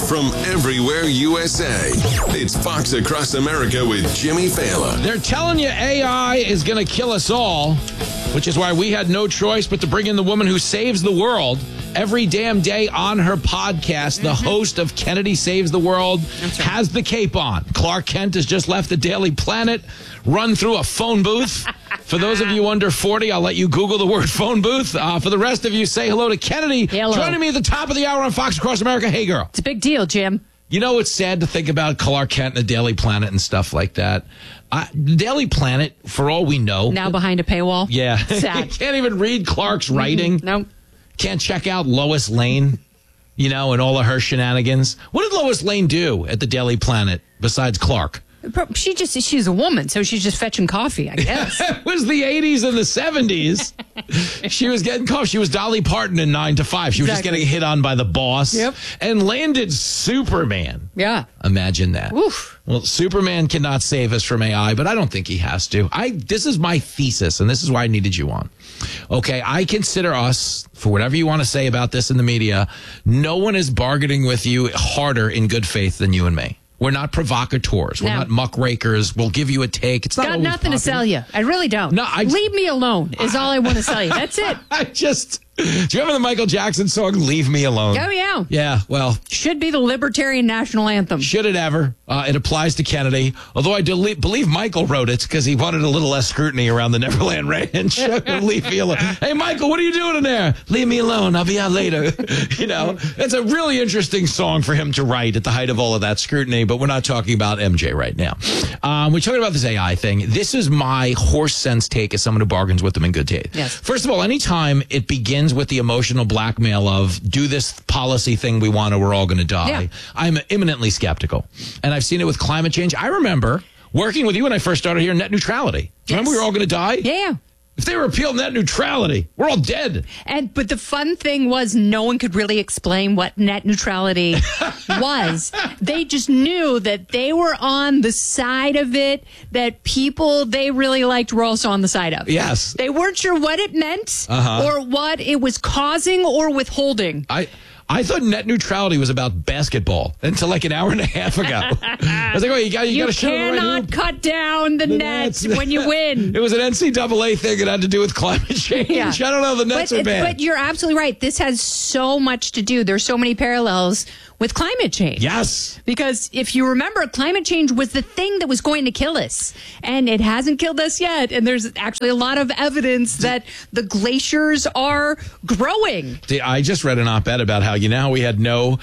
from everywhere USA. It's Fox Across America with Jimmy Fallon. They're telling you AI is going to kill us all, which is why we had no choice but to bring in the woman who saves the world every damn day on her podcast. The host of Kennedy Saves the World has the cape on. Clark Kent has just left the Daily Planet, run through a phone booth. For those of you under 40, I'll let you Google the word phone booth. For the rest of you, say hello to Kennedy. Hello. Joining me at the top of the hour on Fox Across America. Hey, girl. It's a big deal, Jim. You know, it's sad to think about Clark Kent and the Daily Planet and stuff like that. Daily Planet, for all we know. Now behind a paywall? Yeah. Sad. You can't even read Clark's writing. Nope. Can't check out Lois Lane, and all of her shenanigans. What did Lois Lane do at the Daily Planet besides Clark? She's a woman, so she's just fetching coffee, I guess. It was the 80s and the 70s. She was getting coffee. She was Dolly Parton in 9 to 5. She was just getting hit on by the boss. Yep. And landed Superman. Yeah. Imagine that. Oof. Well, Superman cannot save us from AI, but I don't think he has to. This is my thesis, and this is why I needed you on. Okay, I consider us, for whatever you want to say about this in the media, no one is bargaining with you harder in good faith than you and me. We're not provocateurs. We're not muckrakers. We'll give you a take. It's not got nothing to sell you. I really don't. No, Leave me alone is all I want to sell you. That's it. Do you remember the Michael Jackson song, Leave Me Alone? Oh, yeah. Yeah, well. Should be the Libertarian national anthem. Should it ever? It applies to Kennedy. Although I believe Michael wrote it because he wanted a little less scrutiny around the Neverland Ranch. Leave me alone. Hey, Michael, what are you doing in there? Leave me alone. I'll be out later. It's a really interesting song for him to write at the height of all of that scrutiny, but we're not talking about MJ right now. We're talking about this AI thing. This is my horse sense take as someone who bargains with them in good taste. Yes. First of all, anytime it begins with the emotional blackmail of do this policy thing we want or we're all going to die, I'm imminently skeptical. And I've seen it with climate change. I remember working with you when I first started here, net neutrality. Yes. Remember we were all going to die? Yeah. If they repeal net neutrality, we're all dead. But the fun thing was no one could really explain what net neutrality was. They just knew that they were on the side of it that people they really liked were also on the side of. Yes. They weren't sure what it meant or what it was causing or withholding. I thought net neutrality was about basketball until like an hour and a half ago. I was like, oh, you got to show the right cannot cut down the nets when you win. It was an NCAA thing. It had to do with climate change. Yeah. I don't know. The nets are bad. But you're absolutely right. This has so much to do. There's so many parallels with climate change. Yes. Because if you remember, climate change was the thing that was going to kill us. And it hasn't killed us yet. And there's actually a lot of evidence that the glaciers are growing. I just read an op-ed about how, we had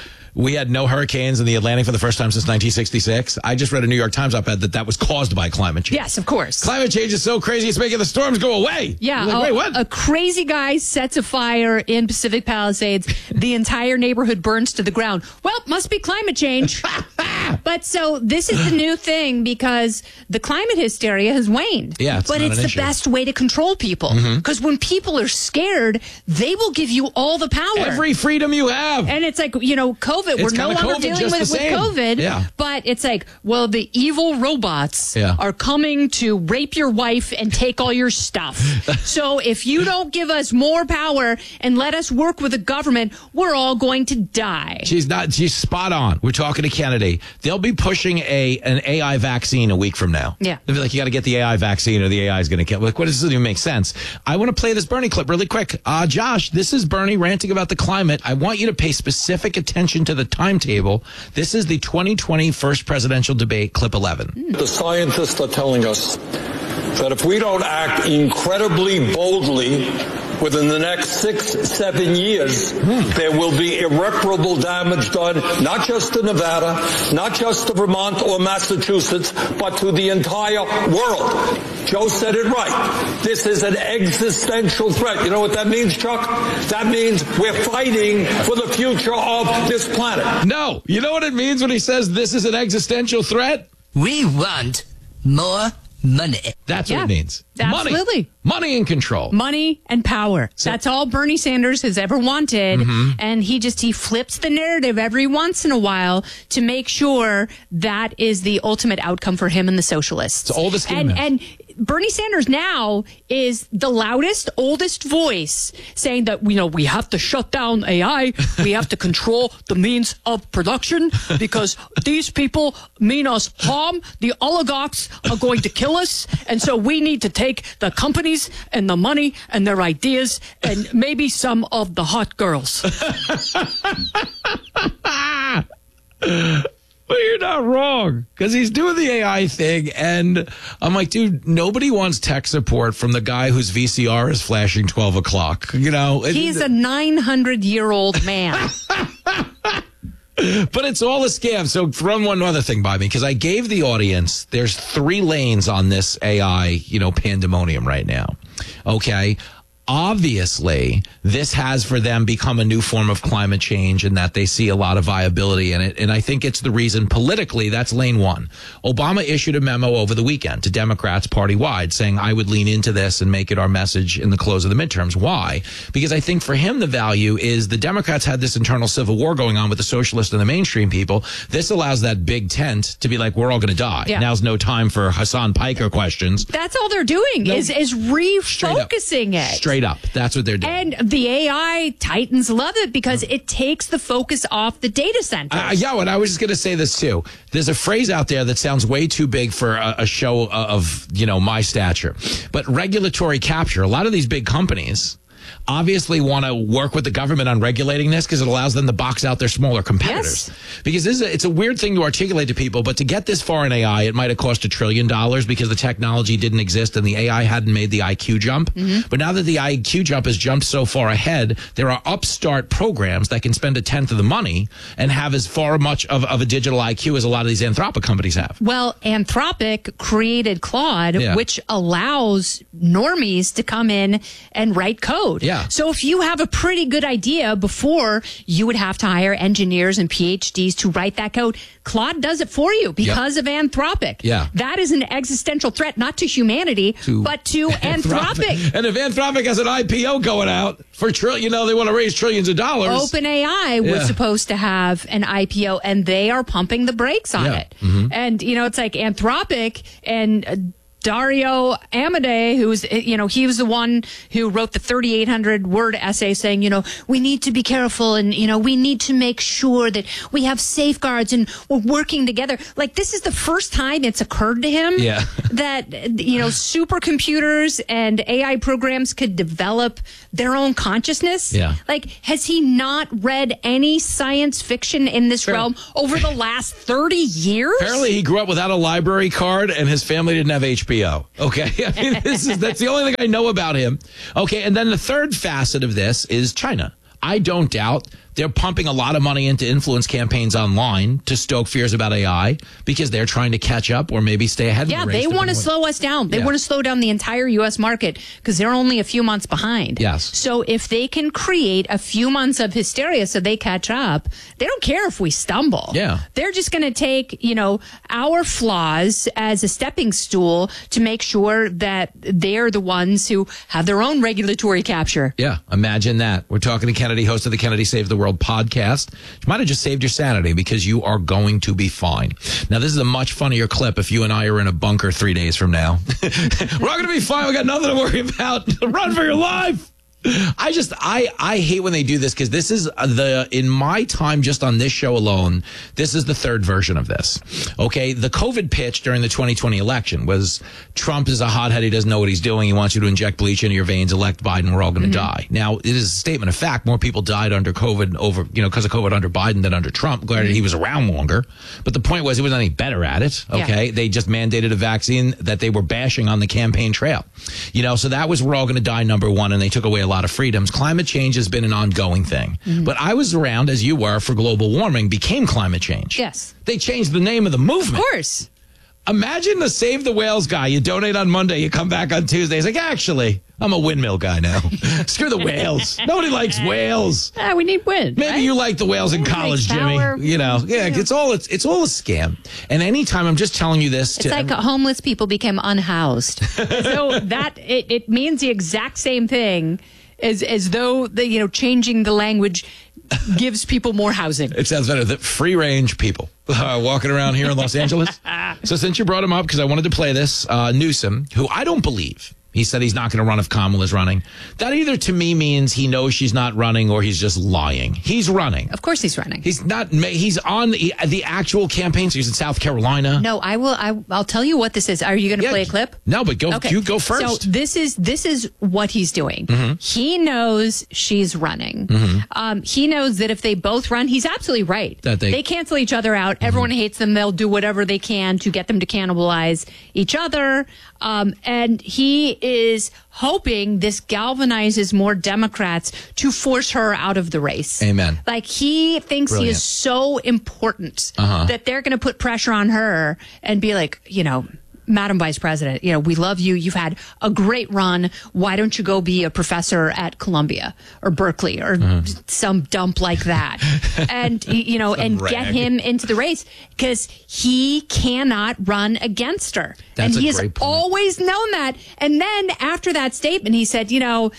no hurricanes in the Atlantic for the first time since 1966. I just read a New York Times op-ed that was caused by climate change. Yes, of course. Climate change is so crazy, it's making the storms go away. Yeah. Like, wait, what? A crazy guy sets a fire in Pacific Palisades. The entire neighborhood burns to the ground. Well, must be climate change. But so this is the new thing because the climate hysteria has waned. Yeah, but it's the best way to control people. Because when people are scared, they will give you all the power. Every freedom you have. And it's like, COVID. We're no longer dealing with COVID. Yeah. But it's like, well, the evil robots are coming to rape your wife and take all your stuff. So if you don't give us more power and let us work with the government, we're all going to die. She's spot on. We're talking to Kennedy. They'll be pushing an AI vaccine a week from now. Yeah. They'll be like, you got to get the AI vaccine or the AI is going to kill. Like, what does this even make sense? I want to play this Bernie clip really quick. Josh, this is Bernie ranting about the climate. I want you to pay specific attention to the timetable. This is the 2020 first presidential debate, clip 11. The scientists are telling us that if we don't act incredibly boldly within the next 6-7 years, there will be irreparable damage done, not just to Nevada, not just to Vermont or Massachusetts, but to the entire world. Joe said it right. This is an existential threat. You know what that means, Chuck? That means we're fighting for the future of this planet. No. You know what it means when he says this is an existential threat? We want more money. That's what it means. Absolutely. Money and control. Money and power. That's all Bernie Sanders has ever wanted. And he flips the narrative every once in a while to make sure that is the ultimate outcome for him and the socialists. It's all the scheme. And Bernie Sanders now is the loudest, oldest voice saying that, we have to shut down AI. We have to control the means of production because these people mean us harm. The oligarchs are going to kill us. And so we need to take the companies and the money and their ideas and maybe some of the hot girls. But you're not wrong, because he's doing the AI thing, and I'm like, dude, nobody wants tech support from the guy whose VCR is flashing 12 o'clock. He's a 900-year-old man. But it's all a scam. So run one other thing by me, because I gave the audience, there's 3 lanes on this AI, pandemonium right now. Okay. Obviously, this has for them become a new form of climate change and that they see a lot of viability in it. And I think it's the reason politically that's lane 1. Obama issued a memo over the weekend to Democrats party-wide saying, I would lean into this and make it our message in the close of the midterms. Why? Because I think for him, the value is the Democrats had this internal civil war going on with the socialists and the mainstream people. This allows that big tent to be like, we're all going to die. Yeah. Now's no time for Hassan Piker questions. That's all they're doing is refocusing it. Straight up. That's what they're doing. And the AI titans love it because it takes the focus off the data centers. And I was just going to say this too. There's a phrase out there that sounds way too big for a show of, my stature. But regulatory capture, a lot of these big companies obviously want to work with the government on regulating this because it allows them to box out their smaller competitors. Yes. Because it's a weird thing to articulate to people, but to get this far in AI, it might have cost $1 trillion because the technology didn't exist and the AI hadn't made the IQ jump. Mm-hmm. But now that the IQ jump has jumped so far ahead, there are upstart programs that can spend 1/10 of the money and have as far much of a digital IQ as a lot of these Anthropic companies have. Well, Anthropic created Claude, which allows normies to come in and write code. Yeah. So if you have a pretty good idea before, you would have to hire engineers and PhDs to write that code. Claude does it for you because of Anthropic. Yeah. That is an existential threat, not to humanity, but to Anthropic. And if Anthropic has an IPO going out for they want to raise trillions of dollars. OpenAI was supposed to have an IPO, and they are pumping the brakes on it. Mm-hmm. And, it's like Anthropic and Dario Amodei, who's, he was the one who wrote the 3,800-word essay saying, we need to be careful and, we need to make sure that we have safeguards and we're working together. Like, this is the first time it's occurred to him that, supercomputers and AI programs could develop their own consciousness. Yeah. Like, has he not read any science fiction in this realm over the last 30 years? Apparently he grew up without a library card and his family didn't have HBO. Okay. I mean, that's the only thing I know about him. Okay. And then the third facet of this is China. I don't doubt they're pumping a lot of money into influence campaigns online to stoke fears about AI because they're trying to catch up or maybe stay ahead. Yeah, they want to slow us down. They want to slow down the entire U.S. market because they're only a few months behind. Yes. So if they can create a few months of hysteria so they catch up, they don't care if we stumble. Yeah. They're just going to take, our flaws as a stepping stool to make sure that they're the ones who have their own regulatory capture. Yeah, imagine that. We're talking to Kennedy, host of the Kennedy Save the World podcast. You might have just saved your sanity because you are going to be fine. Now, this is a much funnier clip if you and I are in a bunker 3 days from now. We're all going to be fine. We got nothing to worry about. Run for your life. I hate when they do this because this is in my time just on this show alone, this is the third version of this. Okay. The COVID pitch during the 2020 election was Trump is a hothead. He doesn't know what he's doing. He wants you to inject bleach into your veins, elect Biden. We're all going to die. Now, it is a statement of fact. More people died under COVID because of COVID under Biden than under Trump. Granted, he was around longer, but the point was he wasn't any better at it. Okay. Yeah. They just mandated a vaccine that they were bashing on the campaign trail. So that was we're all going to die number one. And they took away a lot of freedoms. Climate change has been an ongoing thing. Mm-hmm. But I was around, as you were, for global warming became climate change. Yes. They changed the name of the movement. Of course. Imagine the Save the Whales guy. You donate on Monday, you come back on Tuesday. He's like, actually, I'm a windmill guy now. Screw the whales. Nobody likes whales. We need wind. Maybe you like the whales in college, Jimmy. It's all a scam. And anytime I'm just telling you this. It's like homeless people became unhoused. So that it means the exact same thing as though changing the language gives people more housing. It sounds better. The free-range people walking around here in Los Angeles. So since you brought him up, because I wanted to play this, Newsom, who I don't believe. He said he's not going to run if Kamala's running. That either to me means he knows she's not running or he's just lying. He's running. Of course he's running. He's not. He's on the actual campaign. So he's in South Carolina. No, I will. I'll tell you what this is. Are you going to play a clip? No, but go. Okay. You go first. So this is what he's doing. Mm-hmm. He knows she's running. Mm-hmm. He knows that if they both run, he's absolutely right. That they cancel each other out. Everyone hates them. They'll do whatever they can to get them to cannibalize each other. And he is hoping this galvanizes more Democrats to force her out of the race. Amen. Like he thinks he is so important that they're going to put pressure on her and be like, Madam Vice President, we love you. You've had a great run. Why don't you go be a professor at Columbia or Berkeley or some dump like that? And, and get him into the race because he cannot run against her. That's and he a has great point. always known that. And then after that statement, he said,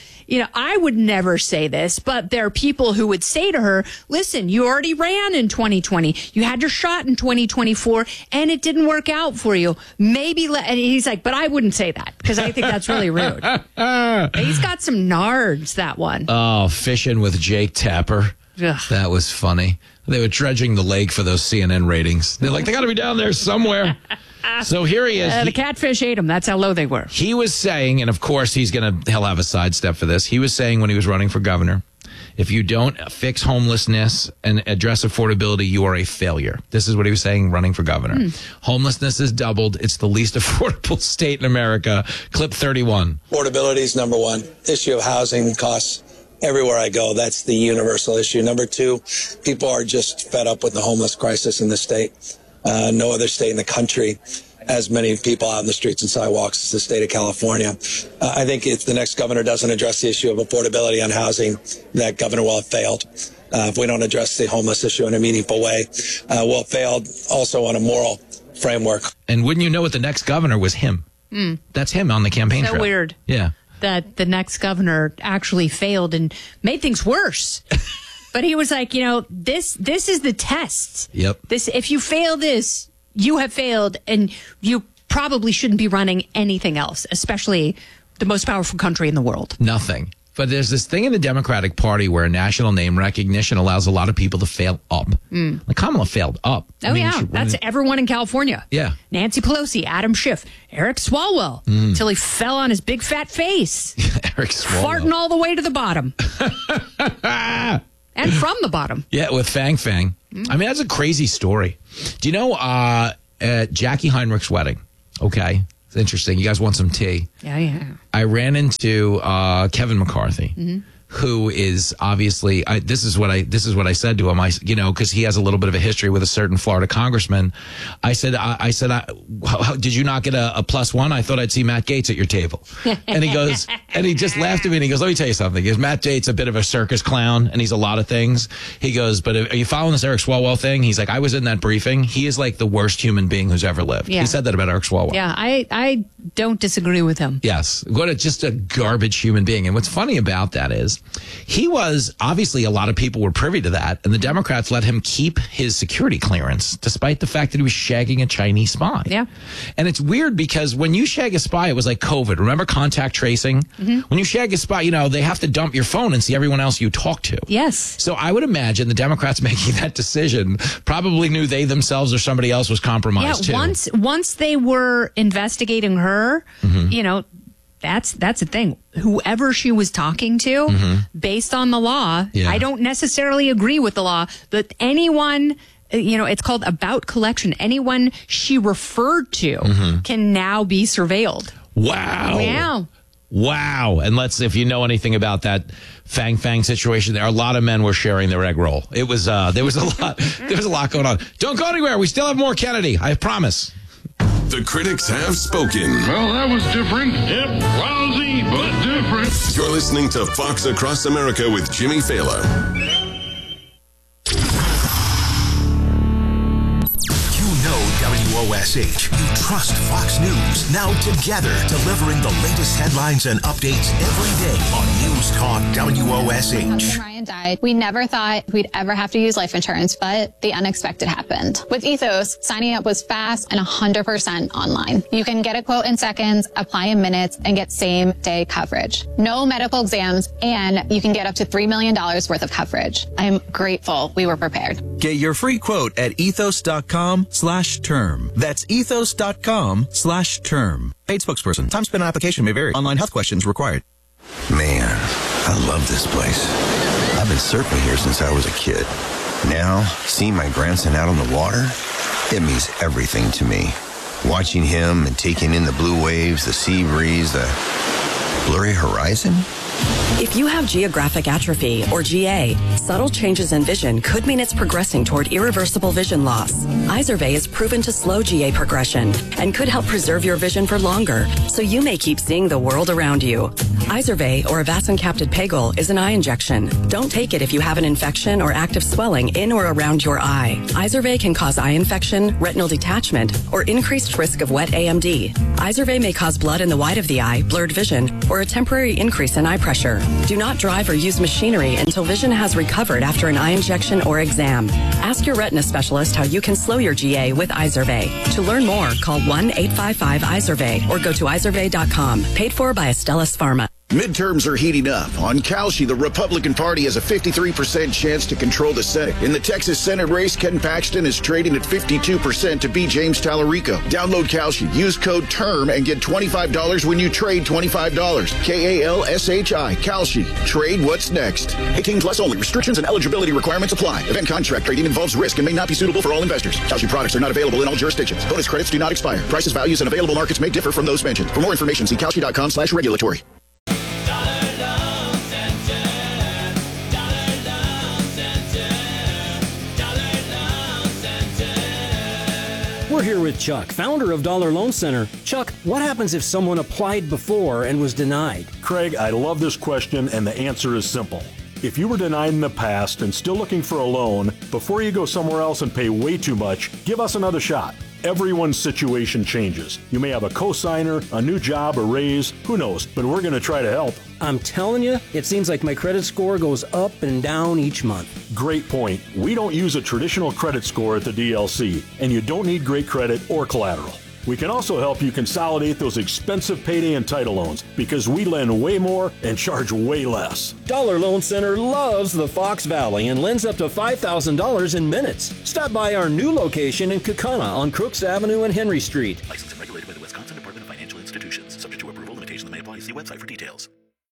I would never say this, but there are people who would say to her, listen, you already ran in 2020. You had your shot in 2024 and it didn't work out for you. Maybe, and he's like, but I wouldn't say that because I think that's really rude. He's got some nards, that one. Oh, fishing with Jake Tapper. Ugh. That was funny. They were dredging the lake for those CNN ratings. They're like, they got to be down there somewhere. So here he is. The catfish ate him. That's how low they were. He was saying, and of course he'll have a sidestep for this. He was saying when he was running for governor, if you don't fix homelessness and address affordability, you are a failure. This is what he was saying running for governor. Homelessness has doubled. It's the least affordable state in America. Clip 31. Affordability is number one. Issue of housing costs everywhere I go. That's the universal issue. Number two, people are just fed up with the homeless crisis in the state. No other state in the country as many people out in the streets and sidewalks as the state of California. I think if the next governor doesn't address the issue of affordability on housing, that governor will have failed. If we don't address the homeless issue in a meaningful way, we'll have failed also on a moral framework. And wouldn't you know it, the next governor was him. That's him on the campaign trail. So weird. Yeah. That the next governor actually failed and made things worse. But he was like, this is the test. Yep. If you fail this, you have failed, and you probably shouldn't be running anything else, especially the most powerful country in the world. Nothing. But there's this thing in the Democratic Party where national name recognition allows a lot of people to fail up. Like Kamala failed up. That's everyone in California. Yeah. Nancy Pelosi, Adam Schiff, Eric Swalwell, until he fell on his big fat face. Eric Swalwell. Farting all the way to the bottom. And from the bottom. Yeah, with Fang Fang. I mean, that's a crazy story. Do you know at Jackie Heinrich's wedding? Okay. It's interesting. You guys want some tea? Yeah. I ran into Kevin McCarthy, who is obviously this is what I said to him. Because he has a little bit of a history with a certain Florida congressman. I said, did you not get a +1? I thought I'd see Matt Gaetz at your table. And he goes, and he just laughed at me and he goes, let me tell you something. He goes, Matt Gaetz a bit of a circus clown and he's a lot of things. He goes, but are you following this Eric Swalwell thing? He's like, I was in that briefing. He is like the worst human being who's ever lived. Yeah. He said that about Eric Swalwell. Yeah, I don't disagree with him. Yes. Just a garbage human being. And what's funny about that is he was, obviously a lot of people were privy to that, and the Democrats let him keep his security clearance despite the fact that he was shagging a Chinese spy. Yeah. And it's weird because when you shag a spy, it was like COVID. Remember contact tracing? When you shag a spy, they have to dump your phone and see everyone else you talk to. Yes. So I would imagine the Democrats making that decision probably knew they themselves or somebody else was compromised too. Once they were investigating her, that's the thing. Whoever she was talking to, based on the law, I don't necessarily agree with the law, but anyone, it's called about collection. Anyone she referred to can now be surveilled. Wow. Yeah. Wow. And if you know anything about that Fang Fang situation, there are a lot of men were sharing their egg roll. It was, there was a lot going on. Don't go anywhere. We still have more Kennedy. I promise. The critics have spoken. Well, that was different. Yep, lousy, but different. You're listening to Fox Across America with Jimmy Fallon. You know WOSH. You trust Fox News. Now together, delivering the latest headlines and updates every day on News Talk WOSH. Ryan died. We never thought we'd ever have to use life insurance, but the unexpected happened. With Ethos, signing up was fast and 100% online. You can get a quote in seconds, apply in minutes, and get same-day coverage. No medical exams, and you can get up to $3 million worth of coverage. I'm grateful we were prepared. Get your free quote at ethos.com/term. That's ethos.com/term. Paid spokesperson. Time spent on application may vary. Online health questions required. Man, I love this place. I've been surfing here since I was a kid. Now, seeing my grandson out on the water, it means everything to me. Watching him and taking in the blue waves, the sea breeze, the blurry horizon. If you have geographic atrophy, or GA, subtle changes in vision could mean it's progressing toward irreversible vision loss. Izervay is proven to slow GA progression and could help preserve your vision for longer, so you may keep seeing the world around you. Izervay, or avacincaptad pegol, is an eye injection. Don't take it if you have an infection or active swelling in or around your eye. Izervay can cause eye infection, retinal detachment, or increased risk of wet AMD. Izervay may cause blood in the white of the eye, blurred vision, or a temporary increase in eye pressure. Do not drive or use machinery until vision has recovered after an eye injection or exam. Ask your retina specialist how you can slow your GA with Izervay. To learn more, call 1-855-IZERVAY or go to izervay.com. Paid for by Astellas Pharma. Midterms are heating up. On Kalshi, the Republican Party has a 53% chance to control the Senate. In the Texas Senate race, Ken Paxton is trading at 52% to beat James Tallarico. Download Kalshi, use code TERM, and get $25 when you trade $25. Kalshi. Kalshi. Trade what's next. 18 plus only. Restrictions and eligibility requirements apply. Event contract trading involves risk and may not be suitable for all investors. Kalshi products are not available in all jurisdictions. Bonus credits do not expire. Prices, values, and available markets may differ from those mentioned. For more information, see kalshi.com/regulatory. We're here with Chuck, founder of Dollar Loan Center. Chuck, what happens if someone applied before and was denied? Craig, I love this question, and the answer is simple. If you were denied in the past and still looking for a loan, before you go somewhere else and pay way too much, give us another shot. Everyone's situation changes. You may have a cosigner, a new job, a raise, who knows, but we're going to try to help. I'm telling you, it seems like my credit score goes up and down each month. Great point. We don't use a traditional credit score at the DLC, and you don't need great credit or collateral. We can also help you consolidate those expensive payday and title loans because we lend way more and charge way less. Dollar Loan Center loves the Fox Valley and lends up to $5,000 in minutes. Stop by our new location in Kaukauna on Crooks Avenue and Henry Street. Licensed and regulated by the Wisconsin Department of Financial Institutions. Subject to approval, limitations may apply. See website for details.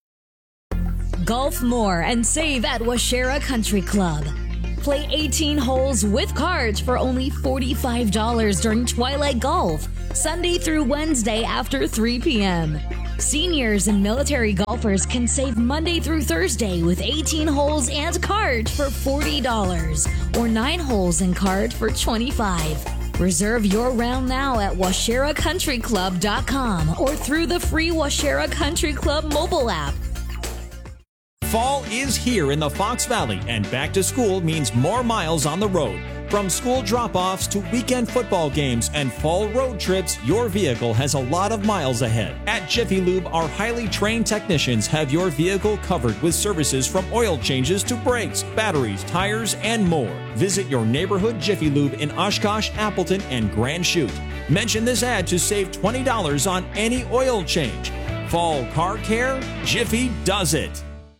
Golf more and save at Washera Country Club. Play 18 holes with cards for only $45 during Twilight Golf, Sunday through Wednesday after 3 p.m. Seniors and military golfers can save Monday through Thursday with 18 holes and cards for $40 or 9 holes and card for $25. Reserve your round now at WasheraCountryClub.com or through the free Washera Country Club mobile app. Fall is here in the Fox Valley, and back to school means more miles on the road. From school drop-offs to weekend football games and fall road trips, your vehicle has a lot of miles ahead. At Jiffy Lube, our highly trained technicians have your vehicle covered with services from oil changes to brakes, batteries, tires, and more. Visit your neighborhood Jiffy Lube in Oshkosh, Appleton, and Grand Chute. Mention this ad to save $20 on any oil change. Fall car care? Jiffy does it.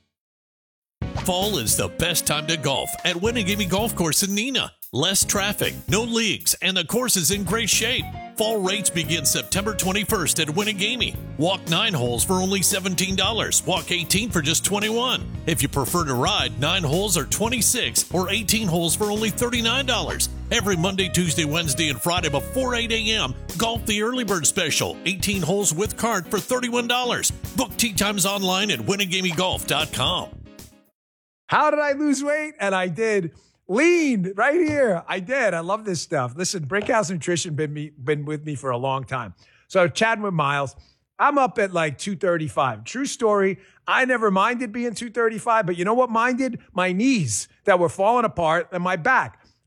Fall is the best time to golf at Winnegamie Golf Course in Neenah. Less traffic, no leagues, and the course is in great shape. Fall rates begin September 21st at Winnegamie. Walk 9 holes for only $17. Walk 18 for just $21. If you prefer to ride, 9 holes are $26 or 18 holes for only $39. Every Monday, Tuesday, Wednesday, and Friday before 8 a.m., golf the early bird special. 18 holes with card for $31. Book tee times online at WinnegamieGolf.com. How did I lose weight? And I did. Lean right here. I did. I love this stuff. Listen, Brinkhouse Nutrition been with me for a long time. So chatting with Miles, I'm up at like 235. True story. I never minded being 235, but you know what minded? My knees that were falling apart and my back.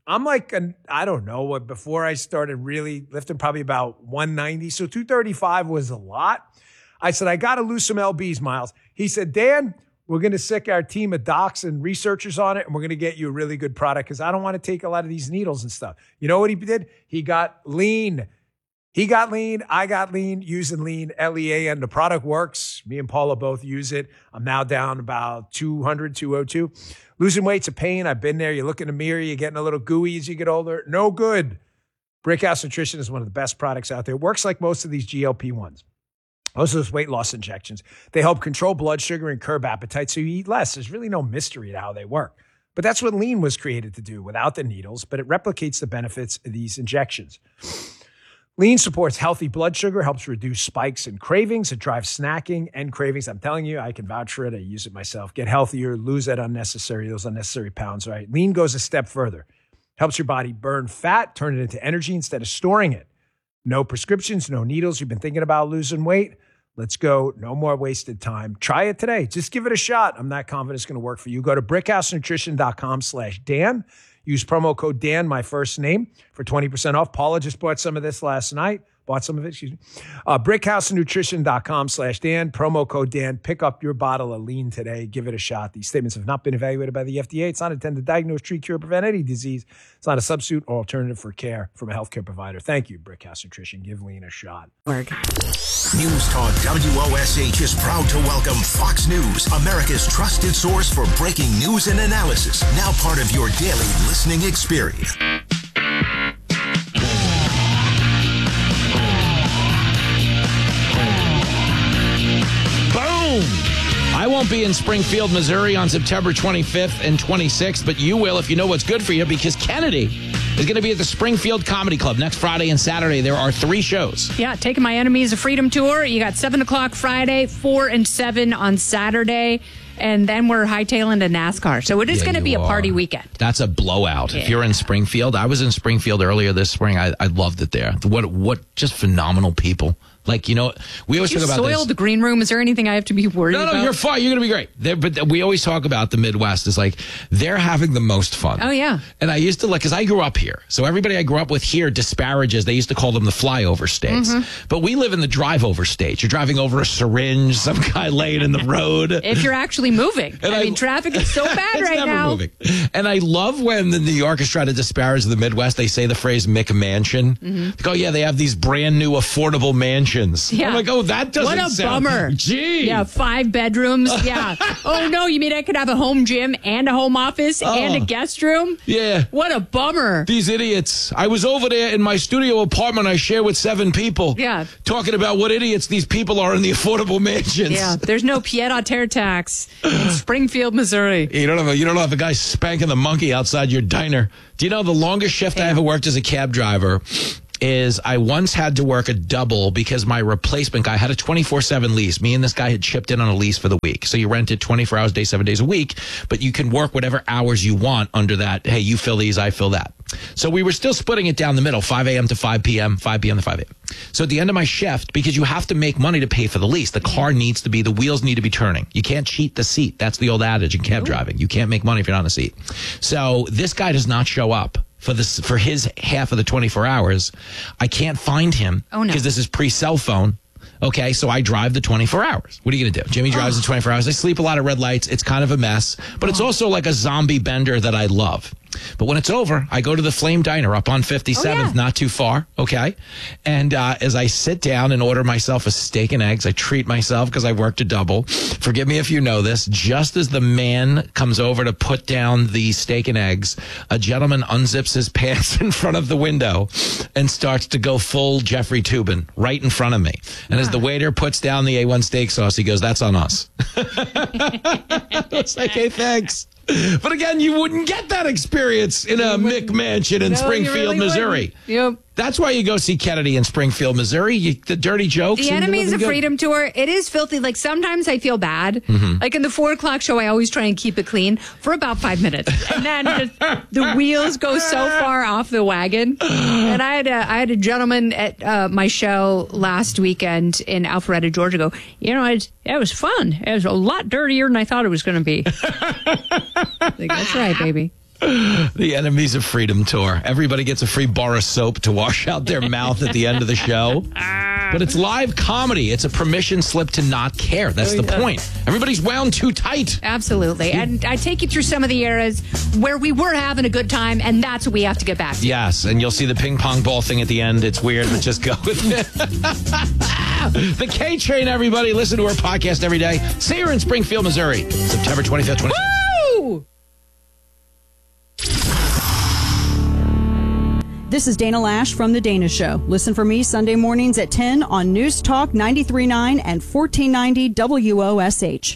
I'm like, I don't know, before I started really lifting, probably about 190. So 235 was a lot. I said, I got to lose some lbs, Miles. He said, Dan, we're going to sick our team of docs and researchers on it, and we're going to get you a really good product because I don't want to take a lot of these needles and stuff. You know what he did? He got lean. He got lean. I got lean, using lean, LEA, and the product works. Me and Paula both use it. I'm now down about 200, 202. Losing weight's a pain. I've been there. You look in the mirror, you're getting a little gooey as you get older. No good. Brickhouse Nutrition is one of the best products out there. It works like most of these GLP-1s. Most of those weight loss injections. They help control blood sugar and curb appetite, so you eat less. There's really no mystery to how they work. But that's what lean was created to do, without the needles, but it replicates the benefits of these injections. Lean supports healthy blood sugar, helps reduce spikes and cravings. It drives snacking and cravings. I'm telling you, I can vouch for it. I use it myself. Get healthier, lose those unnecessary pounds, right? Lean goes a step further. Helps your body burn fat, turn it into energy instead of storing it. No prescriptions, no needles. You've been thinking about losing weight? Let's go. No more wasted time. Try it today. Just give it a shot. I'm not confident it's going to work for you. Go to brickhousenutrition.com/Dan. Use promo code Dan, my first name, for 20% off. Paula just bought some of this last night. Brickhousenutrition.com/Dan. Promo code Dan. Pick up your bottle of lean today. Give it a shot. These statements have not been evaluated by the FDA. It's not intended to diagnose, treat, cure, prevent any disease. It's not a substitute or alternative for care from a healthcare provider. Thank you, Brickhouse Nutrition. Give lean a shot. News Talk WOSH is proud to welcome Fox News, America's trusted source for breaking news and analysis. Now part of your daily listening experience. I won't be in Springfield, Missouri on September 25th and 26th, but you will if you know what's good for you, because Kennedy is going to be at the Springfield Comedy Club next Friday and Saturday. There are 3 shows. Yeah, Taking My Enemies of Freedom Tour. You got 7 o'clock Friday, 4 and 7 on Saturday, and then we're hightailing to NASCAR. So it is going to be a party weekend. That's a blowout. Yeah. If you're in Springfield, I was in Springfield earlier this spring. I loved it there. What just phenomenal people. Like, you know, we always talk about this. You soiled the green room. Is there anything I have to be worried about? No, you're fine. You're going to be great. But we always talk about the Midwest is like, they're having the most fun. Oh, yeah. And I used to, like, because I grew up here. So everybody I grew up with here disparages. They used to call them the flyover states. Mm-hmm. But we live in the drive-over states. You're driving over a syringe, some guy laying in the road. If you're actually moving. I mean, traffic is so bad right now. Moving. And I love when the New Yorkers try to disparage the Midwest. They say the phrase McMansion. Mm-hmm. They go, yeah, they have these brand new affordable mansions. Yeah. I'm like, oh, that doesn't sound... What a sound... bummer. Gee. Yeah, 5 bedrooms. Yeah. Oh, no, you mean I could have a home gym and a home office and a guest room? Yeah. What a bummer. These idiots. I was over there in my studio apartment I share with 7 people. Yeah. Talking about what idiots these people are in the affordable mansions. Yeah, there's no pied-à-terre tax in Springfield, Missouri. You don't have a guy spanking the monkey outside your diner. Do you know the longest shift I ever worked as a cab driver is I once had to work a double because my replacement guy had a 24/7 lease. Me and this guy had chipped in on a lease for the week. So you rent it 24 hours a day, 7 days a week, but you can work whatever hours you want under that. Hey, you fill these, I fill that. So we were still splitting it down the middle, 5 a.m. to 5 p.m., 5 p.m. to 5 a.m. So at the end of my shift, because you have to make money to pay for the lease, the car needs to be, the wheels need to be turning. You can't cheat the seat. That's the old adage in cab driving. You can't make money if you're not in a seat. So this guy does not show up for his half of the 24 hours. I can't find him because this is pre-cell phone. Okay, so I drive the 24 hours. What are you going to do? Jimmy drives the 24 hours. I sleep a lot of red lights. It's kind of a mess, but it's also like a zombie bender that I love. But when it's over, I go to the Flame Diner up on 57th, not too far, okay? And as I sit down and order myself a steak and eggs, I treat myself because I worked a double. Forgive me if you know this. Just as the man comes over to put down the steak and eggs, a gentleman unzips his pants in front of the window and starts to go full Jeffrey Toobin right in front of me. And as the waiter puts down the A1 steak sauce, he goes, "That's on us." It's like, hey, thanks. But again, you wouldn't get that experience in a McMansion in Springfield, Missouri. Yep. That's why you go see Kennedy in Springfield, Missouri. The dirty jokes. The Enemies of Freedom Tour, it is filthy. Like, sometimes I feel bad. Mm-hmm. Like, in the 4 o'clock show, I always try and keep it clean for about 5 minutes. And then the wheels go so far off the wagon. And I had a gentleman at my show last weekend in Alpharetta, Georgia, go, you know, it was fun. It was a lot dirtier than I thought it was going to be. Like, that's right, baby. The Enemies of Freedom tour. Everybody gets a free bar of soap to wash out their mouth at the end of the show. But it's live comedy. It's a permission slip to not care. That's the point. Everybody's wound too tight. Absolutely. And I take you through some of the eras where we were having a good time, and that's what we have to get back to. Yes, and you'll see the ping pong ball thing at the end. It's weird, but just go with it. The K-Train, everybody. Listen to our podcast every day. See her in Springfield, Missouri, September 25th, 26th. Woo! This is Dana Lash from The Dana Show. Listen for me Sunday mornings at 10 on News Talk 93.9 and 1490 WOSH.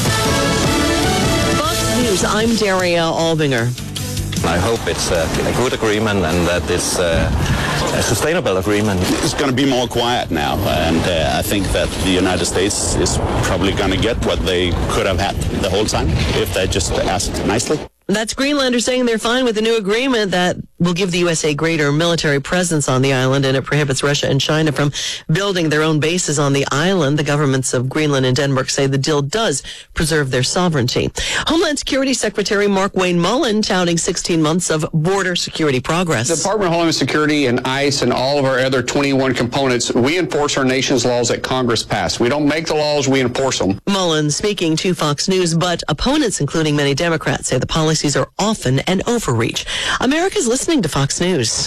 Fox News, I'm Daria Albinger. I hope it's a good agreement and that it's a sustainable agreement. It's going to be more quiet now, and I think that the United States is probably going to get what they could have had the whole time if they just asked nicely. That's Greenlanders saying they're fine with the new agreement that will give the USA greater military presence on the island, and it prohibits Russia and China from building their own bases on the island. The governments of Greenland and Denmark say the deal does preserve their sovereignty. Homeland Security Secretary Mark Wayne Mullen touting 16 months of border security progress. The Department of Homeland Security and ICE and all of our other 21 components, we enforce our nation's laws that Congress passed. We don't make the laws, we enforce them. Mullen speaking to Fox News, but opponents, including many Democrats, say the policies are often an overreach. America's listening to Fox News.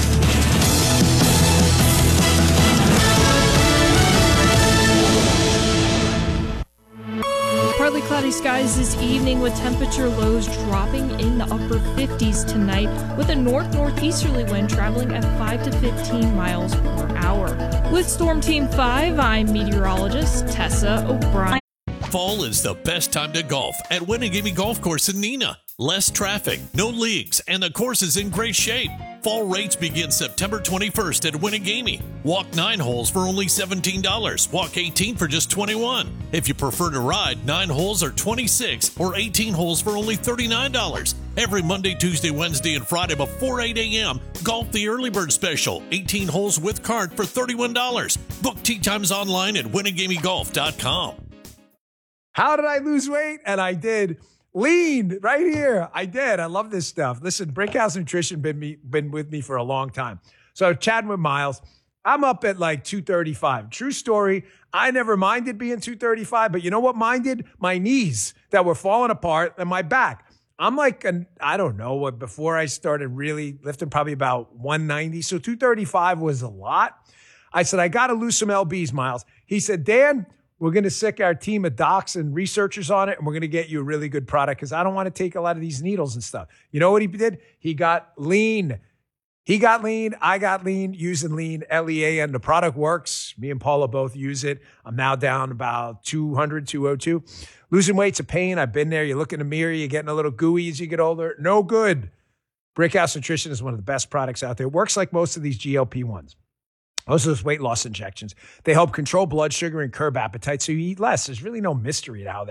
Partly cloudy skies this evening with temperature lows dropping in the upper 50s tonight with a northeasterly wind traveling at 5 to 15 miles per hour. With Storm Team 5, I'm meteorologist Tessa O'Brien. Fall is the best time to golf at Winnegamie Golf Course in Neenah. Less traffic, no leagues, and the course is in great shape. Fall rates begin September 21st at Winnegamie. Walk 9 holes for only $17. Walk 18 for just $21. If you prefer to ride, 9 holes are $26 or 18 holes for only $39. Every Monday, Tuesday, Wednesday, and Friday before 8 a.m., golf the early bird special. 18 holes with cart for $31. Book tee times online at WinnegamieGolf.com. How did I lose weight? And I did. Lean right here. I did. I love this stuff. Listen, Brinkhouse Nutrition been with me for a long time. So chatting with Miles, I'm up at like 235. True story. I never minded being 235, but you know what minded? My knees that were falling apart and my back. I'm like, I don't know what, before I started really lifting, probably about 190. So 235 was a lot. I said, I got to lose some LBs, Miles. He said, Dan, we're going to sick our team of docs and researchers on it, and we're going to get you a really good product because I don't want to take a lot of these needles and stuff. You know what he did? He got lean. He got lean. I got lean using lean, LEA, and the product works. Me and Paula both use it. I'm now down about 200, 202. Losing weight's a pain. I've been there. You look in the mirror, you're getting a little gooey as you get older. No good. Brickhouse Nutrition is one of the best products out there. It works like most of these GLP-1s. Most of those weight loss injections. They help control blood sugar and curb appetite so you eat less. There's really no mystery to how they